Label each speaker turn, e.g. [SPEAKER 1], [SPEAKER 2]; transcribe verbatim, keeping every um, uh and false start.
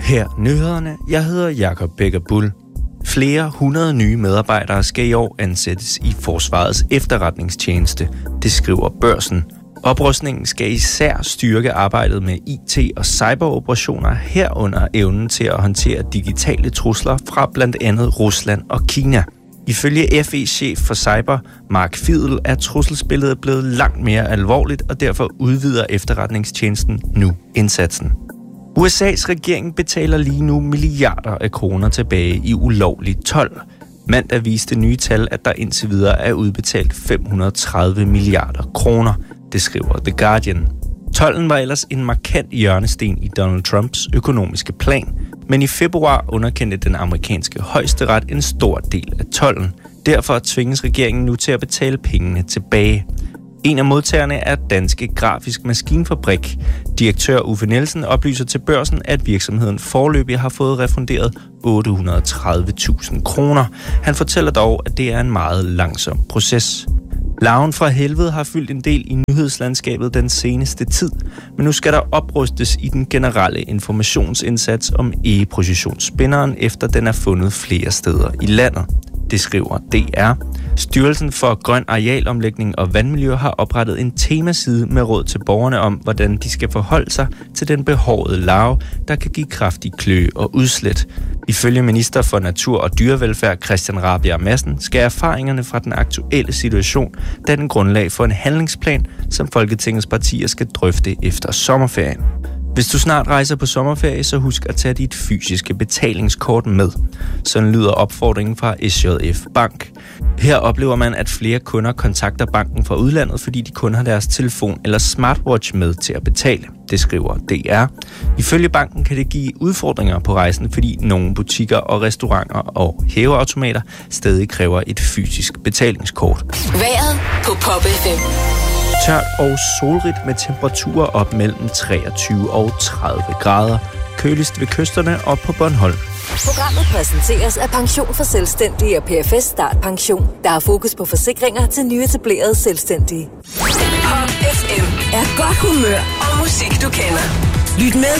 [SPEAKER 1] Her nyhederne. Jeg hedder Jakob Becker Bull. Flere hundrede nye medarbejdere skal i år ansættes i Forsvarets efterretningstjeneste, det skriver Børsen. Oprustningen skal især styrke arbejdet med I T- og cyberoperationer, herunder evnen til at håndtere digitale trusler fra blandt andet Rusland og Kina. Ifølge F E-chef for Cyber, Mark Fidel, er trusselsbilledet blevet langt mere alvorligt, og derfor udvider efterretningstjenesten nu indsatsen. U S A's regering betaler lige nu milliarder af kroner tilbage i ulovlig told. Mandag viste nye tal, at der indtil videre er udbetalt fem hundrede og tredive milliarder kroner, det skriver The Guardian. Tolden var ellers en markant hjørnesten i Donald Trumps økonomiske plan, men i februar underkendte den amerikanske højesteret en stor del af tolden. Derfor tvinges regeringen nu til at betale pengene tilbage. En af modtagerne er Danske Grafisk Maskinfabrik. Direktør Uffe Nielsen oplyser til Børsen, at virksomheden foreløbig har fået refunderet otte hundrede og tredive tusind kroner. Han fortæller dog, at det er en meget langsom proces. Larven fra helvede har fyldt en del i nyhedslandskabet den seneste tid, men nu skal der oprustes i den generelle informationsindsats om egepositionsspinderen, efter den er fundet flere steder i landet. Det skriver D R. Styrelsen for Grøn Arealomlægning og Vandmiljø har oprettet en temaside med råd til borgerne om, hvordan de skal forholde sig til den behårede larve, der kan give kraftig kløe og udslæt. Ifølge minister for Natur og Dyrevelfærd Christian Rabjerg Madsen skal erfaringerne fra den aktuelle situation danne grundlag for en handlingsplan, som Folketingets partier skal drøfte efter sommerferien. Hvis du snart rejser på sommerferie, så husk at tage dit fysiske betalingskort med. Sådan lyder opfordringen fra S J F Bank. Her oplever man, at flere kunder kontakter banken fra udlandet, fordi de kun har deres telefon eller smartwatch med til at betale. Det skriver D R. Ifølge banken kan det give udfordringer på rejsen, fordi nogle butikker og restauranter og hæveautomater stadig kræver et fysisk betalingskort.
[SPEAKER 2] Vejret på Pop F M.
[SPEAKER 1] Tørt og solrigt med temperaturer op mellem treogtyve og tredive grader. Køligst ved kysterne og på Bornholm.
[SPEAKER 2] Programmet præsenteres af Pension for Selvstændige og P F S Start Pension, der har fokus på forsikringer til nyetablerede selvstændige. Pop F M er godt humør og musik, du kender. Lyt med